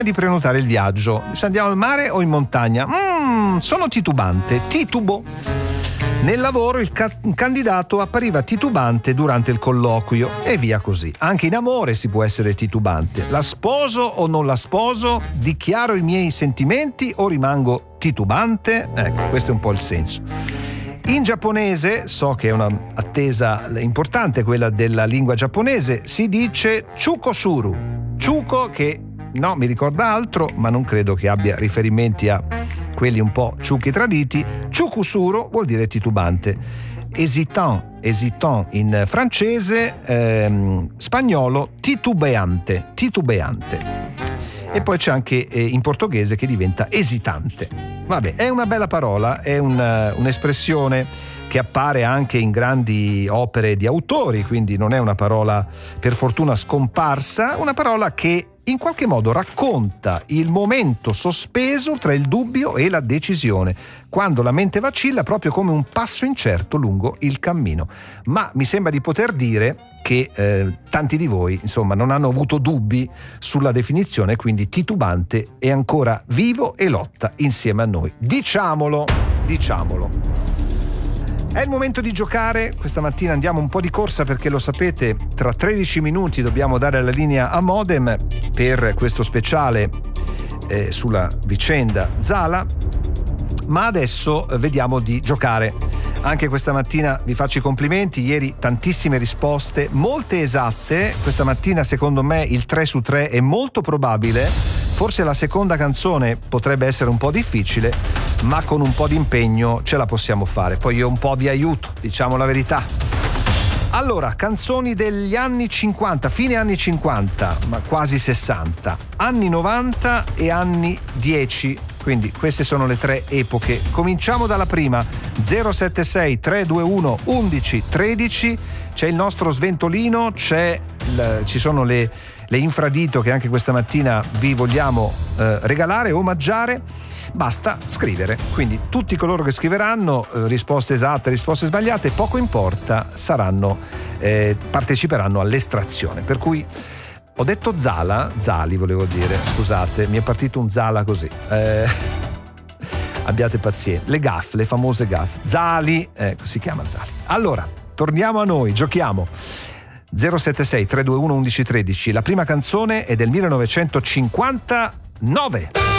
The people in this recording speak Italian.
di prenotare il viaggio. Se andiamo al mare o in montagna? Sono titubante, titubo. Nel lavoro il candidato appariva titubante durante il colloquio e via così. Anche in amore si può essere titubante. La sposo o non la sposo? Dichiaro i miei sentimenti o rimango titubante? Ecco, questo è un po' il senso. In giapponese, so che è una attesa importante quella della lingua giapponese, si dice chukosuru. Chuko, che no, mi ricorda altro, ma non credo che abbia riferimenti a quelli un po' ciucchi traditi. Chukusuru vuol dire titubante. Hésitant in francese, spagnolo titubeante. E poi c'è anche in portoghese che diventa esitante. Vabbè, è una bella parola, è un'espressione che appare anche in grandi opere di autori, quindi non è una parola per fortuna scomparsa, una parola che in qualche modo racconta il momento sospeso tra il dubbio e la decisione, quando la mente vacilla proprio come un passo incerto lungo il cammino. Ma mi sembra di poter dire che tanti di voi, insomma, non hanno avuto dubbi sulla definizione, quindi titubante è ancora vivo e lotta insieme a noi. Diciamolo. È il momento di giocare. Questa mattina andiamo un po' di corsa perché lo sapete, tra 13 minuti dobbiamo dare la linea a Modem per questo speciale sulla vicenda Zala, ma adesso vediamo di giocare. Anche questa mattina vi faccio i complimenti, ieri tantissime risposte, molte esatte. Questa mattina secondo me il 3 su 3 è molto probabile, forse la seconda canzone potrebbe essere un po' difficile, ma con un po' di impegno ce la possiamo fare. Poi io un po' vi aiuto, diciamo la verità. Allora, canzoni degli anni 50, fine anni 50, ma quasi 60, anni 90 e anni 10. Quindi queste sono le tre epoche. Cominciamo dalla prima, 076 321 11 13. C'è il nostro sventolino, ci sono le infradito che anche questa mattina vi vogliamo regalare, omaggiare. Basta scrivere, quindi tutti coloro che scriveranno risposte esatte, risposte sbagliate, poco importa, parteciperanno all'estrazione. Per cui ho detto Zali volevo dire, scusate, mi è partito un Zala così. Abbiate pazienza, le famose gaffe. Zali, si chiama Zali. Allora, torniamo a noi, giochiamo. 076 321 11 13. La prima canzone è del 1959.